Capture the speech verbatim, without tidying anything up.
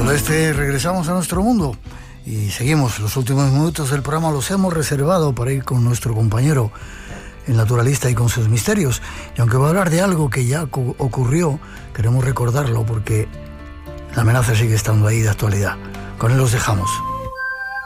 Al oeste regresamos a nuestro mundo y seguimos. Los últimos minutos del programa los hemos reservado para ir con nuestro compañero, el naturalista, y con sus misterios. Y aunque va a hablar de algo que ya ocurrió, queremos recordarlo porque la amenaza sigue estando ahí de actualidad. Con él los dejamos.